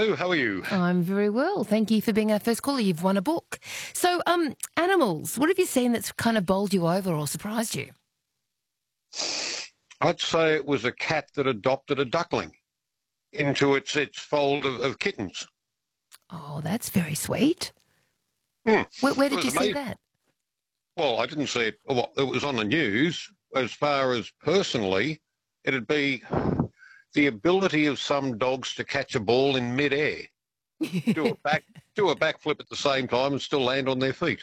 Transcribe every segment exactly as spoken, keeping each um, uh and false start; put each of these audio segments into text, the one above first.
Hello, how are you? I'm very well. Thank you for being our first caller. You've won a book. So, um, animals, what have you seen that's kind of bowled you over or surprised you? I'd say it was a cat that adopted a duckling into its its fold of, of kittens. Oh, that's very sweet. Hmm. Where, where It did was you see amazing. that? Well, I didn't see it. Well, it was on the news. As far as personally, it'd be the ability of some dogs to catch a ball in midair, do a back, do a backflip at the same time, and still land on their feet.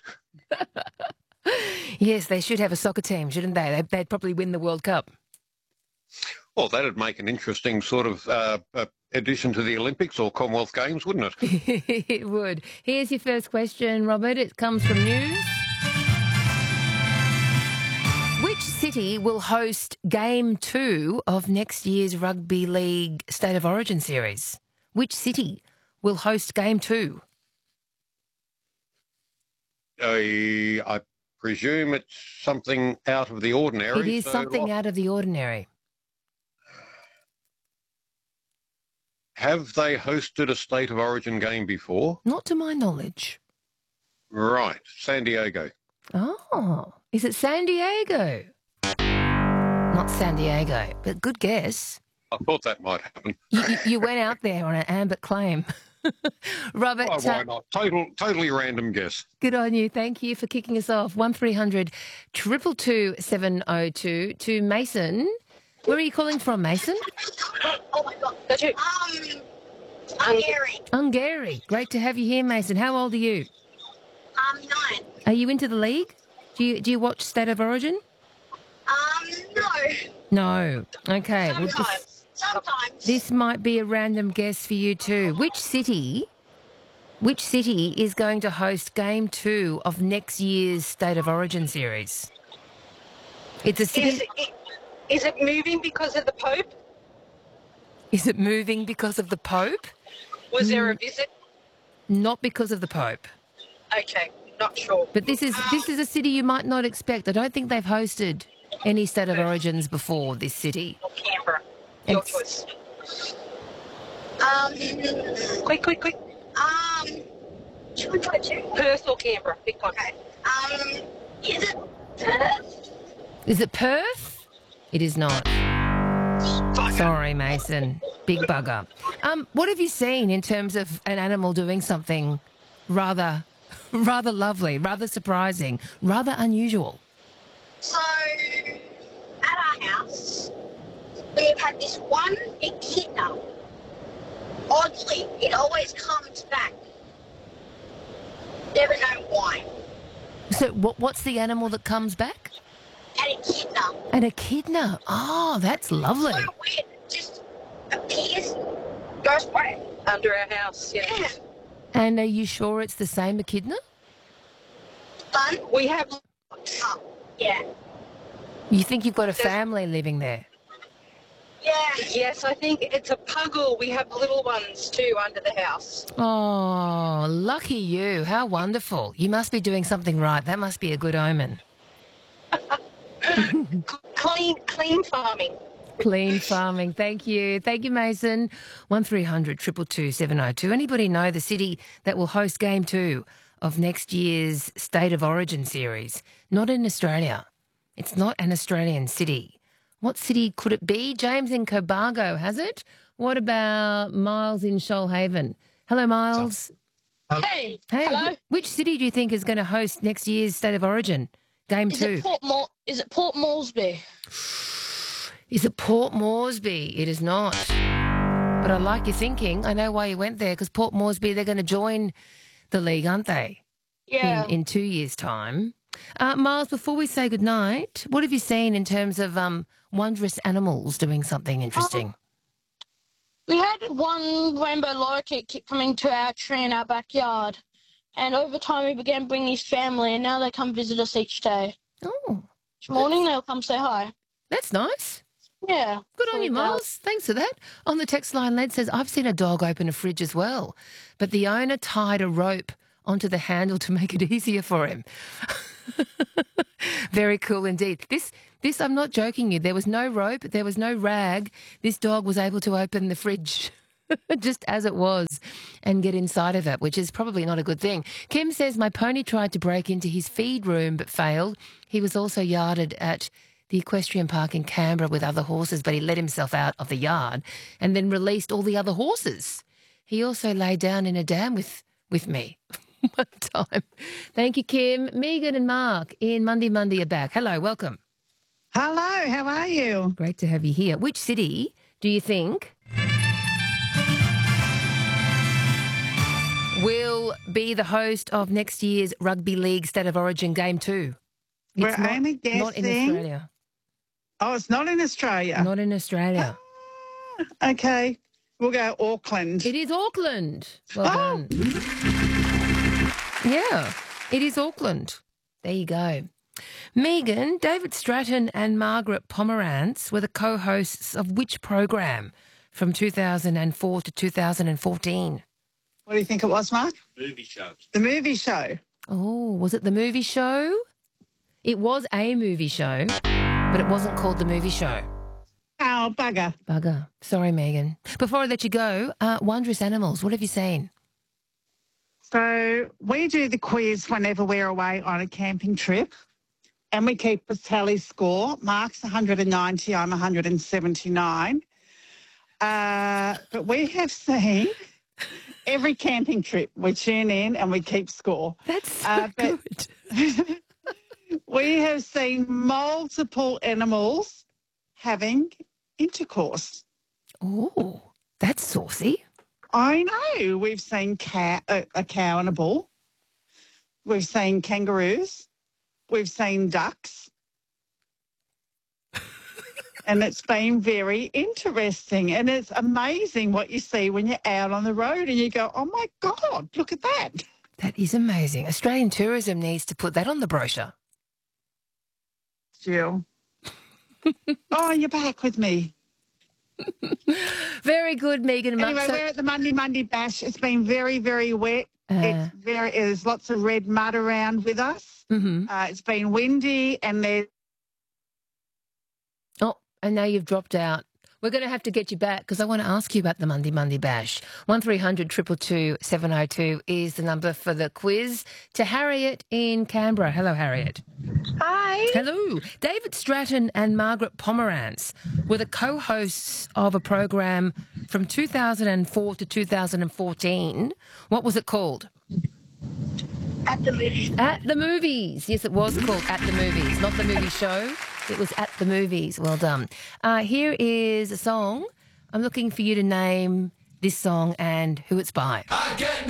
Yes, they should have a soccer team, shouldn't they? They'd, they'd probably win the World Cup. Well, that'd make an interesting sort of uh, uh, addition to the Olympics or Commonwealth Games, wouldn't it? It would. Here's your first question, Robert. It comes from news. Which city will host Game two of next year's Rugby League State of Origin series? Which city will host Game two? I, I presume it's something out of the ordinary. It is so something I- out of the ordinary. Have they hosted a State of Origin game before? Not to my knowledge. Right, San Diego. Oh, is it San Diego? Not San Diego, but good guess. I thought that might happen. You, you, you went out there on an ambit claim. Robert, Oh, why uh, not? Total, totally random guess. good on you. Thank you for kicking us off. one three hundred two two two seven oh two to Mason. Where are you calling from, Mason? Oh my God. Go to um, Hungary. Hungary. Great to have you here, Mason. How old are you? Um, nine. Are you into the league? Do you do you watch State of Origin? Um, no. No. Okay. Well, this, Sometimes. Sometimes. this might be a random guess for you too. Which city? Which city is going to host Game Two of next year's State of Origin series? It's a city. Is it, is it moving because of the Pope? Is it moving because of the Pope? Was there a visit? Not because of the Pope. Okay, not sure. But this is this is a city you might not expect. I don't think they've hosted any State of Origins before, this city. Or Canberra. Your It's- choice. Um, Quick, quick, quick. um, should we put it to? Perth or Canberra? Pick one. Okay. Um, is it Perth? Is it Perth? It is not. Sorry, Mason. Big bugger. Um, what have you seen in terms of an animal doing something rather, rather lovely, rather surprising, rather unusual? So, at our house, we've had this one echidna. Oddly, it always comes back. Never know why. So, what, what's the animal that comes back? An echidna. An echidna. Oh, that's lovely. So weird. Just appears, goes away. Under our house, yeah. Yeah. And are you sure it's the same echidna? Fun. We have, Oh, yeah. You think you've got a family living there? Yeah. yes, I think it's a puggle. We have little ones too under the house. Oh, lucky you. How wonderful. You must be doing something right. That must be a good omen. Clean, clean farming. Clean farming. Thank you. Thank you, Mason. one three hundred two two two seven oh two. Anybody know the city that will host Game two of next year's State of Origin series? Not in Australia. It's not an Australian city. What city could it be? James in Cobargo has it. What about Miles in Shoalhaven? Hello, Miles. Hey, Hey, hello. wh- which city do you think is going to host next year's State of Origin? Game Is two. it Port Mor- Is it Port Moresby? Is it Port Moresby? It is not. But I like your thinking. I know why you went there, because Port Moresby, they're going to join the league, aren't they? Yeah. In, in two years' time. Uh, Miles, before we say goodnight, what have you seen in terms of um, wondrous animals doing something interesting? We had one rainbow lorikeet keep coming to our tree in our backyard, and over time we began bringing his family, and now they come visit us each day. Oh, Each morning they'll come say hi. that's nice. Yeah. Good So on you, we- Miles. Thanks for that. On the text line, Led says, I've seen a dog open a fridge as well, but the owner tied a rope onto the handle to make it easier for him. Very cool indeed. This, this, I'm not joking you. There was no rope. There was no rag. This dog was able to open the fridge just as it was. and get inside of it, which is probably not a good thing. Kim says, my pony tried to break into his feed room but failed. He was also yarded at the equestrian park in Canberra with other horses, but he let himself out of the yard and then released all the other horses. He also lay down in a dam with, with me one time. Thank you, Kim. Megan and Mark in Monday Monday are back. Hello, welcome. Hello, how are you? Great to have you here. Which city do you think will be the host of next year's Rugby League State of Origin Game two? It's We're not, only guessing. not in Australia. Oh, it's not in Australia. Not in Australia. Ah, okay, we'll go Auckland. It is Auckland. Well Oh. done. Yeah, it is Auckland. There you go. Megan, David Stratton and Margaret Pomerantz were the co-hosts of which program from two thousand four to two thousand fourteen? What do you think it was, Mark? Movie show. The movie show. Oh, was it the movie show? It was a movie show, but it wasn't called the movie show. Oh, bugger. Bugger. Sorry, Megan. Before I let you go, uh, Wondrous Animals, what have you seen? So we do the quiz whenever we're away on a camping trip, and we keep a tally score. Mark's one hundred ninety, I'm one hundred seventy-nine. Uh, but we have seen every camping trip. We tune in and we keep score. That's so Uh, but- good. We have seen multiple animals having intercourse. Oh, that's saucy. I know. We've seen cow, a, a cow and a bull. We've seen kangaroos. We've seen ducks. And it's been very interesting. And it's amazing what you see when you're out on the road and you go, oh, my God, look at that. That is amazing. Australian tourism needs to put that on the brochure. Jill. Oh, you're back with me. Very good, Megan. and Mark. Anyway, So- we're at the Monday Monday Bash. It's been very, very wet. Uh, It's very, there's lots of red mud around with us. mhm. Uh, it's been windy and there's Oh, and now you've dropped out. We're going to have to get you back because I want to ask you about the Monday Monday Bash. one three hundred two two two seven oh two is the number for the quiz. To Harriet in Canberra. Hello, Harriet. Hi. Hello. David Stratton and Margaret Pomerantz were the co-hosts of a program from two thousand four to two thousand fourteen. What was it called? At the movies. At the Movies. Yes, it was called At the Movies, not the movie show. It was At the Movies. Well done. Uh, here is a song. I'm looking for you to name this song and who it's by. I get